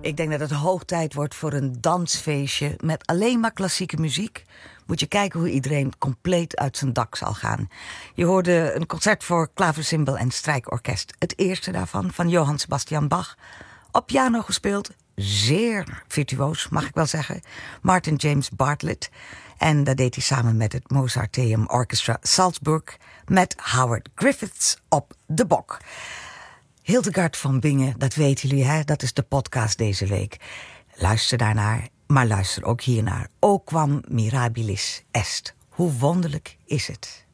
Ik denk dat het hoog tijd wordt voor een dansfeestje met alleen maar klassieke muziek. Moet je kijken hoe iedereen compleet uit zijn dak zal gaan. Je hoorde een concert voor klaversymbal en strijkorkest. Het eerste daarvan, van Johann Sebastian Bach. Op piano gespeeld, zeer virtuoos, mag ik wel zeggen. Martin James Bartlett. En dat deed hij samen met het Mozarteum Orchestra Salzburg met Howard Griffiths op de bok. Hildegard van Bingen, dat weten jullie, hè? Dat is de podcast deze week. Luister daarnaar, maar luister ook hiernaar. O quam mirabilis est. Hoe wonderlijk is het?